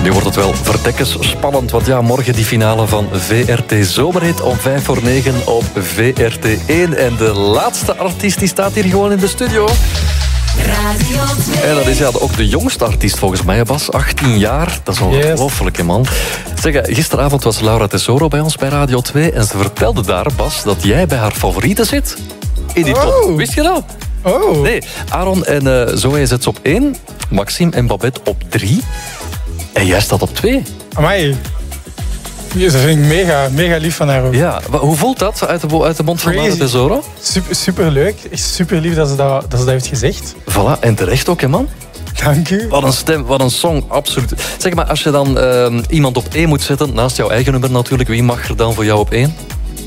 Nu wordt het wel verdekkens spannend, want ja, morgen die finale van VRT Zomerhit om 9:05 op VRT1. En de laatste artiest die staat hier gewoon in de studio. Radio 2. En dat is ook de jongste artiest volgens mij, Bas. 18 jaar, dat is ongelooflijk, man. Zeg, gisteravond was Laura Tesoro bij ons bij Radio 2 en ze vertelde daar, Bas, dat jij bij haar favorieten zit. In die top. Wist je dat? Oh. Nee, Aaron en Zoe zet ze op 1, Maxime en Babette op 3 en jij staat op 2. Amai. Dat vind ik mega lief van haar ook. Ja, hoe voelt dat uit de mond van Laura Tesoro? Super leuk. Echt super lief dat ze dat heeft gezegd. Voilà, en terecht ook, hè, man. Dank u. Wat een stem, wat een song, absoluut. Zeg maar, als je dan iemand op 1 moet zetten, naast jouw eigen nummer natuurlijk, wie mag er dan voor jou op 1?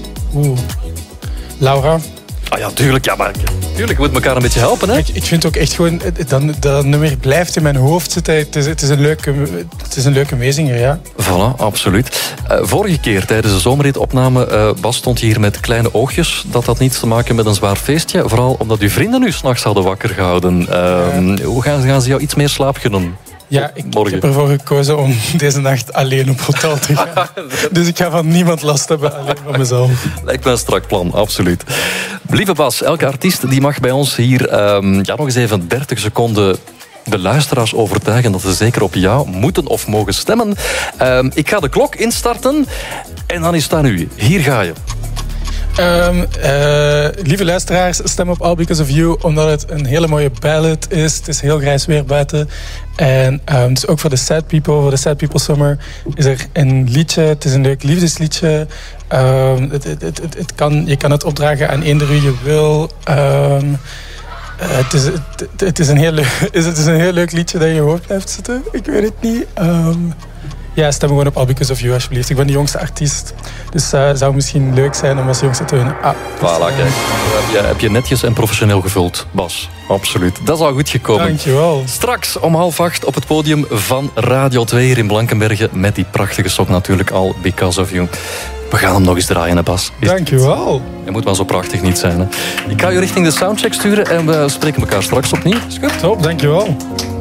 Laura. Ah ja, tuurlijk, tuurlijk, je moet elkaar een beetje helpen, hè? Ik vind ook echt gewoon, dat nummer blijft in mijn hoofd zitten. Het is een leuke meezinger, ja. Voilà, absoluut. Vorige keer tijdens de zomerhitopname, Bas, stond je hier met kleine oogjes. Dat had niets te maken met een zwaar feestje. Vooral omdat uw vrienden u 's nachts hadden wakker gehouden. Hoe gaan ze jou iets meer slaap gunnen? Ja, ik heb ervoor gekozen om deze nacht alleen op hotel te gaan. Dus ik ga van niemand last hebben, alleen van mezelf. Lijkt me een strak plan, absoluut. Lieve Bas, elke artiest die mag bij ons hier nog eens even 30 seconden de luisteraars overtuigen dat ze zeker op jou moeten of mogen stemmen. Ik ga de klok instarten en dan is het aan u. Hier ga je. Lieve luisteraars, stem op All Because of You, omdat het een hele mooie ballad is. Het is heel grijs weer buiten. En dus ook voor de Sad People Summer, is er een liedje. Het is een leuk liefdesliedje. Je kan het opdragen aan eender wie je wil. Het is een heel leuk liedje dat in je hoofd blijft zitten. Ik weet het niet. Ja, stem gewoon op All Because of You, alsjeblieft. Ik ben de jongste artiest. Dus het zou misschien leuk zijn om als jongste te winnen. Voilà, kijk. Heb je netjes en professioneel gevuld, Bas. Absoluut. Dat is al goed gekomen. Dankjewel. Straks om 7:30 op het podium van Radio 2 hier in Blankenberge. Met die prachtige song natuurlijk, All Because of You. We gaan hem nog eens draaien, hè, Bas. Dankjewel. Je moet wel zo prachtig niet zijn, hè. Ik ga je richting de soundcheck sturen en we spreken elkaar straks opnieuw. Is goed? Top, dankjewel.